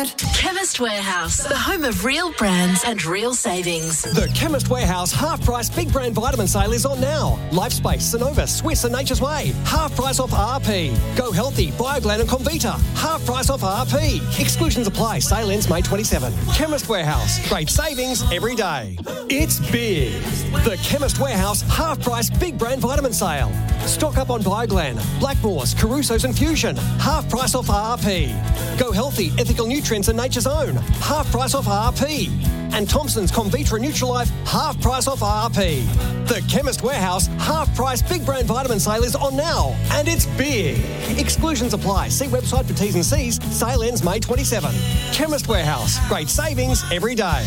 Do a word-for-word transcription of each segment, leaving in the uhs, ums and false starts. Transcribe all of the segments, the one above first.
Chemist Warehouse, the home of real brands and real savings. The Chemist Warehouse half-price big brand vitamin sale is on now. Lifespace, Sonova, Swiss and Nature's Way. Half price off R P. Go Healthy, Bioglan and Comvita. Half price off R P. Exclusions apply. Sale ends May twenty-seventh. Chemist Warehouse. Great savings every day. It's big. The Chemist Warehouse half-price big brand vitamin sale. Stock up on Bioglan, Blackmores, Caruso's and Fusion. Half price off R P. Go Healthy, Ethical Nutrients and Nature's Own. Half price off R P. And Thompson's Comvita and Nutrilife, half price off R P. The Chemist Warehouse half price big brand vitamin sale is on now, and it's big. Exclusions apply. See website for T's and C's. Sale ends May twenty-seventh. Chemist Warehouse. Great savings every day.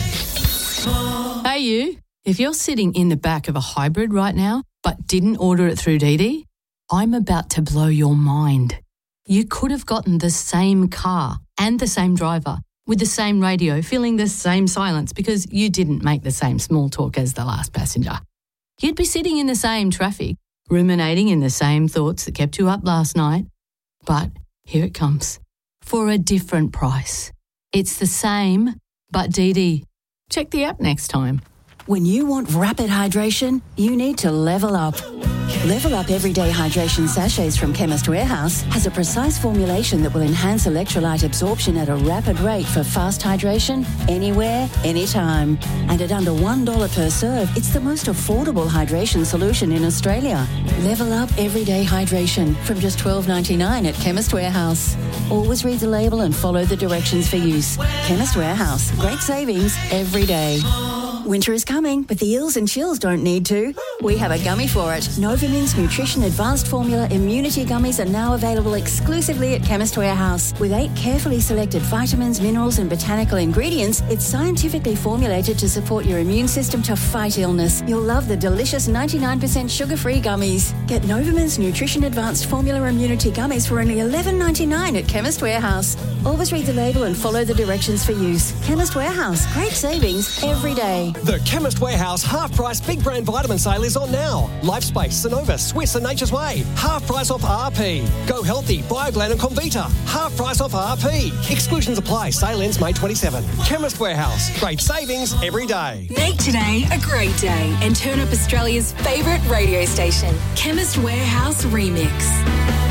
Hey you, if you're sitting in the back of a hybrid right now but didn't order it through Didi, I'm about to blow your mind. You could have gotten the same car and the same driver with the same radio, feeling the same silence because you didn't make the same small talk as the last passenger. You'd be sitting in the same traffic, ruminating in the same thoughts that kept you up last night. But here it comes, for a different price. It's the same, but Didi. Check the app next time. When you want rapid hydration, you need to level up. Level Up Everyday Hydration Sachets from Chemist Warehouse has a precise formulation that will enhance electrolyte absorption at a rapid rate for fast hydration anywhere, anytime. And at under one dollar per serve, it's the most affordable hydration solution in Australia. Level Up Everyday Hydration from just twelve ninety-nine at Chemist Warehouse. Always read the label and follow the directions for use. Chemist Warehouse. Great savings every day. Winter is coming, but the ills and chills don't need to. We have a gummy for it. Novomin's Nutrition Advanced Formula Immunity Gummies are now available exclusively at Chemist Warehouse. With eight carefully selected vitamins, minerals and botanical ingredients, it's scientifically formulated to support your immune system to fight illness. You'll love the delicious ninety-nine percent sugar-free gummies. Get Novomin's Nutrition Advanced Formula Immunity Gummies for only eleven ninety-nine at Chemist Warehouse. Always read the label and follow the directions for use. Chemist Warehouse. Great savings every day. The Chemist Warehouse half-price big brand vitamin sale is on now. Lifespace, Sonova, Swiss and Nature's Way. Half price off R P. Go Healthy, Bioglan and Comvita. Half price off R P. Exclusions apply. Sale ends May twenty-seventh. Chemist Warehouse. Great savings every day. Make today a great day and turn up Australia's favourite radio station. Chemist Warehouse Remix.